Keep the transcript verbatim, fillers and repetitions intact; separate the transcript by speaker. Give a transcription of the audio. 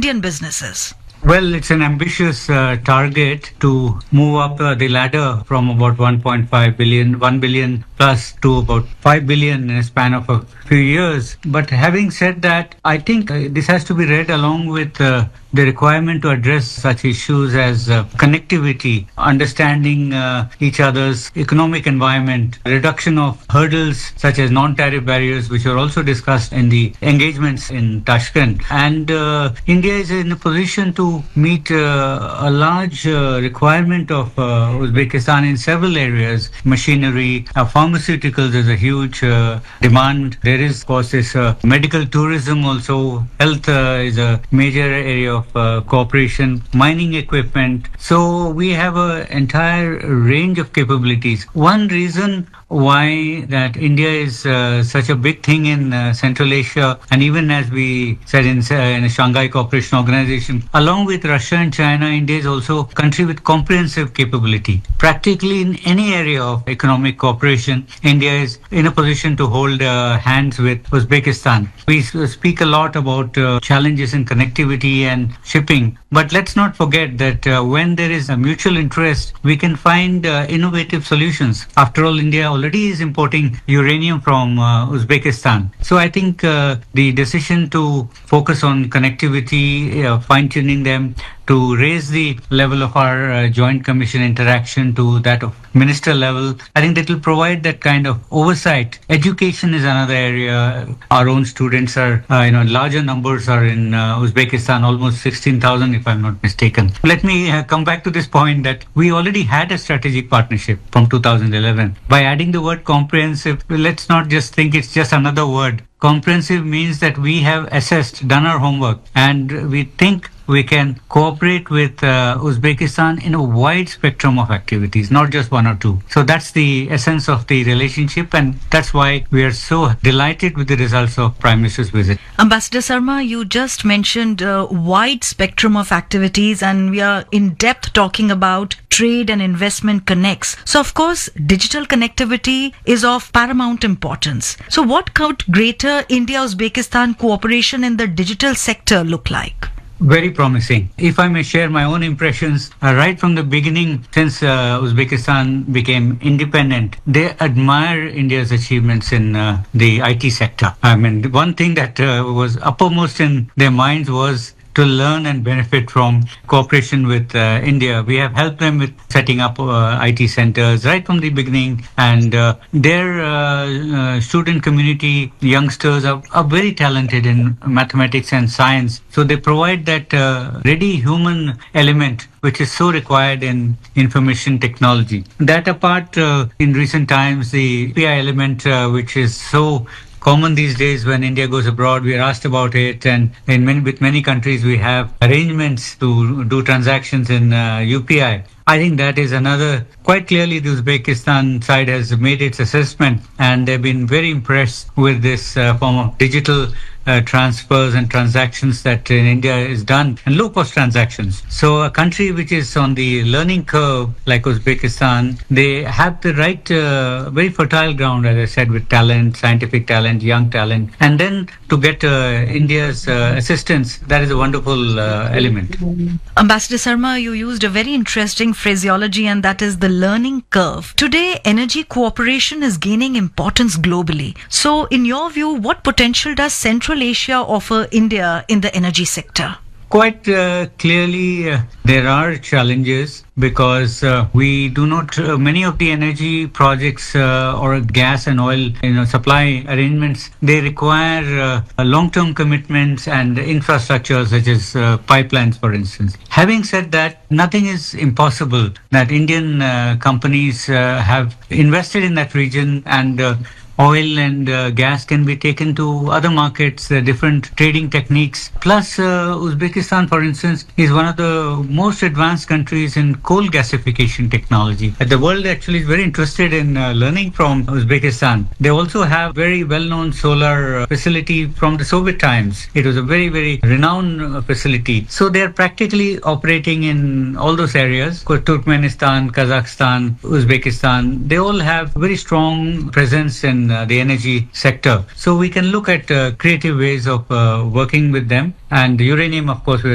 Speaker 1: Indian businesses?
Speaker 2: Well, it's an ambitious uh, target to move up uh, the ladder from about one point five billion, one billion plus to about five billion in a span of a few years. But having said that, I think uh, this has to be read along with uh, the requirement to address such issues as uh, connectivity, understanding uh, each other's economic environment, reduction of hurdles such as non-tariff barriers, which are also discussed in the engagements in Tashkent. And uh, India is in a position to meet uh, a large uh, requirement of uh, Uzbekistan in several areas. Machinery, uh, pharmaceuticals is a huge uh, demand. There is, of course, this uh, medical tourism also. Health uh, is a major area of uh, cooperation. Mining equipment. So we have an entire range of capabilities. One reason why that India is uh, such a big thing in uh, Central Asia, and even as we said in, uh, in the Shanghai Cooperation Organization, along with Russia and China, India is also a country with comprehensive capability. Practically in any area of economic cooperation, India is in a position to hold uh, hands with Uzbekistan. We speak a lot about uh, challenges in connectivity and shipping, but let's not forget that uh, when there is a mutual interest, we can find uh, innovative solutions. After all, India already is importing uranium from uh, Uzbekistan. So I think uh, the decision to focus on connectivity, uh, fine-tuning them, to raise the level of our uh, Joint Commission interaction to that of minister level, I think that will provide that kind of oversight. Education is another area. Our own students are, uh, you know, larger numbers are in uh, Uzbekistan, almost sixteen thousand if I'm not mistaken. Let me uh, come back to this point that we already had a strategic partnership from two thousand eleven. By adding the word comprehensive, let's not just think it's just another word. Comprehensive means that we have assessed, done our homework, and we think we can cooperate with uh, Uzbekistan in a wide spectrum of activities, not just one or two. So that's the essence of the relationship, and that's why we are so delighted with the results of Prime Minister's visit.
Speaker 1: Ambassador Sarma, you just mentioned a wide spectrum of activities, and we are in depth talking about trade and investment connects. So, of course, digital connectivity is of paramount importance. So, what could greater India-Uzbekistan cooperation in the digital sector look like?
Speaker 2: Very promising. If I may share my own impressions, uh, right from the beginning, since uh, Uzbekistan became independent, they admire India's achievements in uh, the I T sector. I mean, one thing that uh, was uppermost in their minds was to learn and benefit from cooperation with uh, India. We have helped them with setting up uh, I T centers right from the beginning, and uh, their uh, uh, student community, youngsters are, are very talented in mathematics and science. So they provide that uh, ready human element which is so required in information technology. That apart, uh, in recent times, the A P I element, uh, which is so common these days when India goes abroad, we are asked about it, and in many, with many countries we have arrangements to do transactions in uh, U P I. I think that is another, quite clearly the Uzbekistan side has made its assessment, and they've been very impressed with this uh, form of digital uh, transfers and transactions that in India is done, and low-cost transactions. So a country which is on the learning curve like Uzbekistan, they have the right, uh, very fertile ground, as I said, with talent, scientific talent, young talent, and then to get uh, India's uh, assistance, that is a wonderful uh, element.
Speaker 1: Ambassador Sarma, you used a very interesting phraseology, and that is the learning curve. Today, energy cooperation is gaining importance globally. So, in your view, what potential does Central Asia offer India in the energy sector?
Speaker 2: Quite uh, clearly, uh, there are challenges because uh, we do not, uh, many of the energy projects uh, or gas and oil you know, supply arrangements, they require uh, long-term commitments and infrastructure such as uh, pipelines, for instance. Having said that, nothing is impossible. That Indian uh, companies uh, have invested in that region, and uh, oil and uh, gas can be taken to other markets, uh, different trading techniques. Plus, uh, Uzbekistan, for instance, is one of the most advanced countries in coal gasification technology. Uh, the world actually is very interested in uh, learning from Uzbekistan. They also have very well-known solar uh, facility from the Soviet times. It was a very, very renowned uh, facility. So they are practically operating in all those areas. Turkmenistan, Kazakhstan, Uzbekistan, they all have very strong presence in Uh, the energy sector. So we can look at uh, creative ways of uh, working with them. And uranium, of course, we